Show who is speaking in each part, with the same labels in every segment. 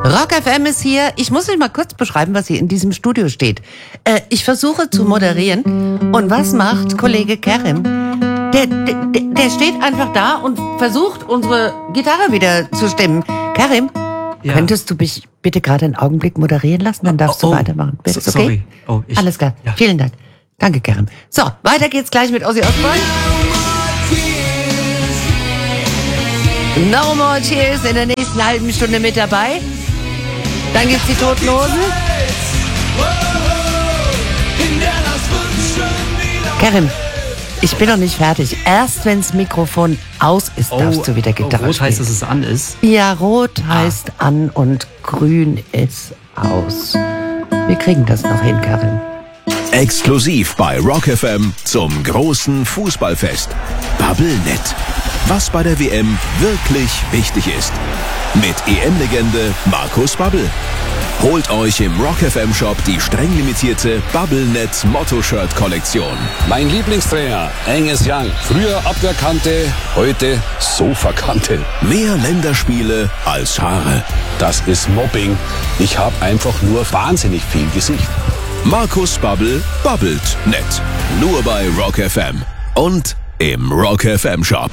Speaker 1: Rock FM ist hier. Ich muss euch mal kurz beschreiben, was hier in diesem Studio steht. Ich versuche zu moderieren. Und was macht Kollege Kerim? Der steht einfach da und versucht, unsere Gitarre wieder zu stimmen. Kerim, könntest du mich bitte gerade einen Augenblick moderieren lassen? Dann darfst du weitermachen. Ist das okay?
Speaker 2: Sorry.
Speaker 1: Alles klar. Ja. Vielen Dank. Danke, Kerim. So, weiter geht's gleich mit Ozzy Osbourne. No More Tears in der nächsten halben Stunde mit dabei. Dann gibt's die Toten Hosen. Kerim, ich bin noch nicht fertig. Erst wenn's Mikrofon aus ist, darfst du wieder Gitarre
Speaker 2: rot
Speaker 1: spielen.
Speaker 2: Heißt, dass es an ist?
Speaker 1: Ja, rot heißt an und grün ist aus. Wir kriegen das noch hin, Kerim.
Speaker 3: Exklusiv bei Rock FM zum großen Fußballfest. Bubblenet. Was bei der WM wirklich wichtig ist. Mit EM-Legende Markus Babbel. Holt euch im Rock FM Shop die streng limitierte Bubblenet Motto-Shirt-Kollektion.
Speaker 4: Mein Lieblingstrainer, Angus Young. Früher Abwehrkante, heute Sofakante.
Speaker 3: Mehr Länderspiele als Haare.
Speaker 4: Das ist Mobbing. Ich habe einfach nur wahnsinnig viel Gesicht.
Speaker 3: Markus Babbel babbelt nett. Nur bei Rock FM und im Rock FM Shop.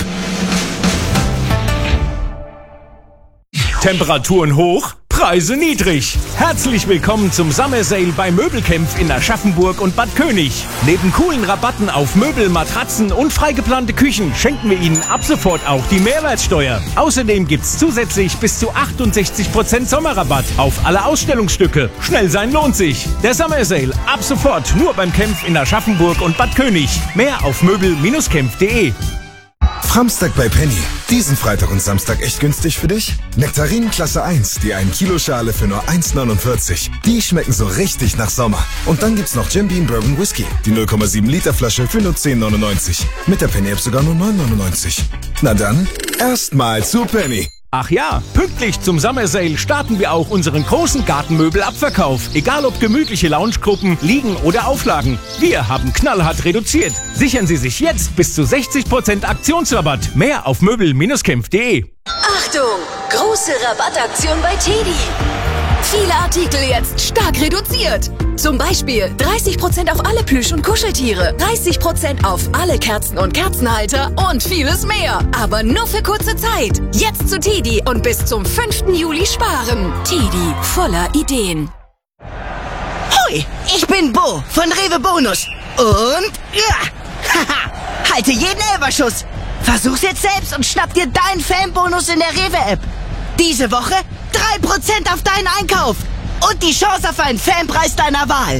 Speaker 5: Temperaturen hoch, Preise niedrig. Herzlich willkommen zum Summer Sale bei Möbelkämpf in Aschaffenburg und Bad König. Neben coolen Rabatten auf Möbel, Matratzen und freigeplante Küchen schenken wir Ihnen ab sofort auch die Mehrwertsteuer. Außerdem gibt's zusätzlich bis zu 68% Sommerrabatt auf alle Ausstellungsstücke. Schnell sein lohnt sich. Der Summer Sale ab sofort nur beim Kämpf in Aschaffenburg und Bad König. Mehr auf möbel-kämpf.de.
Speaker 6: Framstag bei Penny. Diesen Freitag und Samstag echt günstig für dich? Nektarinen Klasse 1, die 1 Kilo Schale für nur 1,49. Die schmecken so richtig nach Sommer. Und dann gibt's noch Jim Beam Bourbon Whisky, die 0,7 Liter Flasche für nur 10,99. Mit der Penny App sogar nur 9,99. Na dann, erstmal zu Penny.
Speaker 5: Ach ja, pünktlich zum Summer Sale starten wir auch unseren großen Gartenmöbelabverkauf. Egal ob gemütliche Loungegruppen, Liegen oder Auflagen. Wir haben knallhart reduziert. Sichern Sie sich jetzt bis zu 60% Aktionsrabatt. Mehr auf möbel-kämpf.de.
Speaker 7: Achtung! Große Rabattaktion bei TEDi. Viele Artikel jetzt stark reduziert. Zum Beispiel 30% auf alle Plüsch- und Kuscheltiere, 30% auf alle Kerzen und Kerzenhalter und vieles mehr. Aber nur für kurze Zeit. Jetzt zu TEDi und bis zum 5. Juli sparen. TEDi, voller Ideen.
Speaker 8: Hoi, ich bin Bo von Rewe Bonus. Und halte jeden Elberschuss. Versuch's jetzt selbst und schnapp dir deinen Fanbonus in der Rewe-App. Diese Woche 3% auf deinen Einkauf und die Chance auf einen Fanpreis deiner Wahl.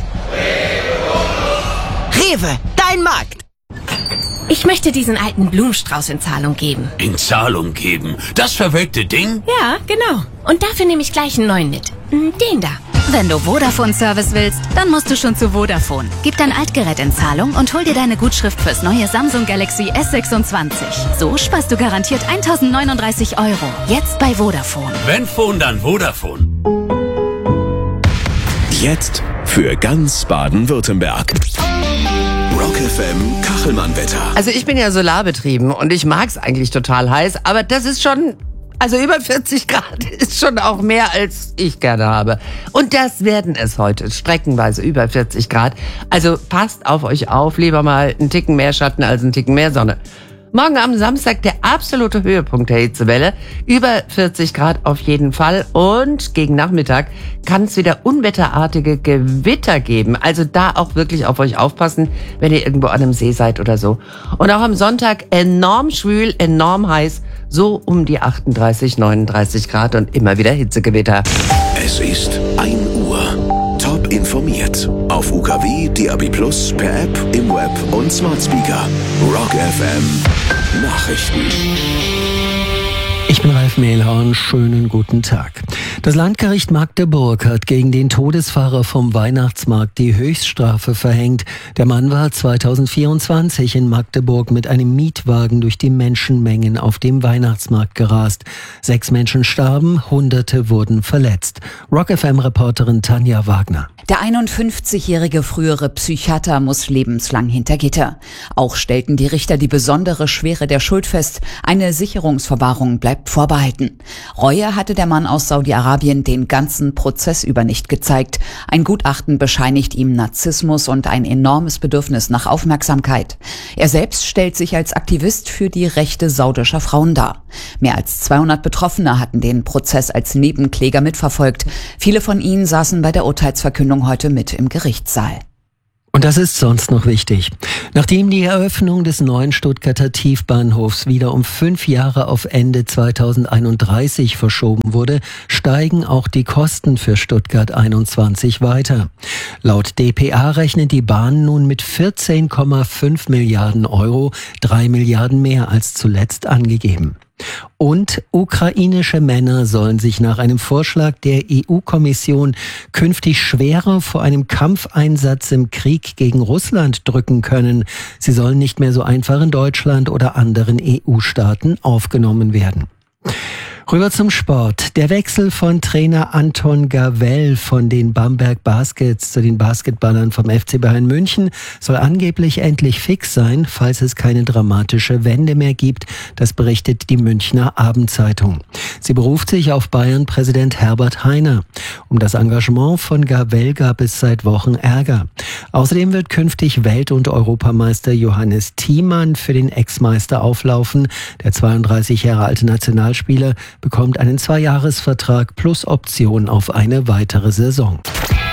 Speaker 8: Rewe, dein Markt.
Speaker 9: Ich möchte diesen alten Blumenstrauß in Zahlung geben.
Speaker 10: In Zahlung geben? Das verwelkte Ding?
Speaker 9: Ja, genau. Und dafür nehme ich gleich einen neuen mit. Den da.
Speaker 11: Wenn du Vodafone-Service willst, dann musst du schon zu Vodafone. Gib dein Altgerät in Zahlung und hol dir deine Gutschrift fürs neue Samsung Galaxy S26. So sparst du garantiert 1.039 €. Jetzt bei Vodafone.
Speaker 10: Wenn Phone, dann Vodafone.
Speaker 3: Jetzt für ganz Baden-Württemberg. Rock FM Kachelmann-Wetter.
Speaker 1: Also ich bin ja solarbetrieben und ich mag's eigentlich total heiß, aber das ist schon... Also über 40 Grad ist schon auch mehr, als ich gerne habe. Und das werden es heute, streckenweise über 40 Grad. Also passt auf euch auf, lieber mal einen Ticken mehr Schatten als einen Ticken mehr Sonne. Morgen am Samstag der absolute Höhepunkt der Hitzewelle. Über 40 Grad auf jeden Fall. Und gegen Nachmittag kann es wieder unwetterartige Gewitter geben. Also da auch wirklich auf euch aufpassen, wenn ihr irgendwo an einem See seid oder so. Und auch am Sonntag enorm schwül, enorm heiß. So um die 38, 39 Grad und immer wieder Hitzegewitter.
Speaker 3: Es ist 1 Uhr. Top informiert. Auf UKW, DAB+, per App, im Web und Smart Speaker. Rock FM Nachrichten.
Speaker 12: Ich bin Ralf Mehlhorn, schönen guten Tag. Das Landgericht Magdeburg hat gegen den Todesfahrer vom Weihnachtsmarkt die Höchststrafe verhängt. Der Mann war 2024 in Magdeburg mit einem Mietwagen durch die Menschenmengen auf dem Weihnachtsmarkt gerast. 6 Menschen starben, Hunderte wurden verletzt. Rock FM-Reporterin Tanja Wagner.
Speaker 13: Der 51-jährige frühere Psychiater muss lebenslang hinter Gitter. Auch stellten die Richter die besondere Schwere der Schuld fest. Eine Sicherungsverwahrung bleibt vorbehalten. Reue hatte der Mann aus Saudi-Arabien Saudi-Arabien den ganzen Prozess über nicht gezeigt. Ein Gutachten bescheinigt ihm Narzissmus und ein enormes Bedürfnis nach Aufmerksamkeit. Er selbst stellt sich als Aktivist für die Rechte saudischer Frauen dar. Mehr als 200 Betroffene hatten den Prozess als Nebenkläger mitverfolgt. Viele von ihnen saßen bei der Urteilsverkündung heute mit im Gerichtssaal.
Speaker 12: Und das ist sonst noch wichtig. Nachdem die Eröffnung des neuen Stuttgarter Tiefbahnhofs wieder um 5 Jahre auf Ende 2031 verschoben wurde, steigen auch die Kosten für Stuttgart 21 weiter. Laut dpa rechnet die Bahn nun mit 14,5 Milliarden Euro, 3 Milliarden mehr als zuletzt angegeben. Und ukrainische Männer sollen sich nach einem Vorschlag der EU-Kommission künftig schwerer vor einem Kampfeinsatz im Krieg gegen Russland drücken können. Sie sollen nicht mehr so einfach in Deutschland oder anderen EU-Staaten aufgenommen werden. Rüber zum Sport. Der Wechsel von Trainer Anton Gavell von den Bamberg Baskets zu den Basketballern vom FC Bayern München soll angeblich endlich fix sein, falls es keine dramatische Wende mehr gibt. Das berichtet die Münchner Abendzeitung. Sie beruft sich auf Bayern-Präsident Herbert Hainer. Um das Engagement von Gavell gab es seit Wochen Ärger. Außerdem wird künftig Welt- und Europameister Johannes Thiemann für den Ex-Meister auflaufen. Der 32 Jahre alte Nationalspieler bekommt einen 2-Jahres-Vertrag plus Option auf eine weitere Saison.